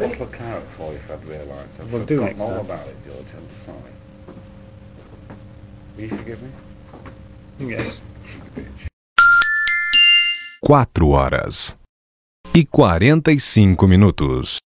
bottle of carrot for you, if I'd realised. I've Well, do forgotten next all time. about it, George. I'm sorry. Will you forgive me? Yes. Cheeky bitch. 4 horas e 45 minutos.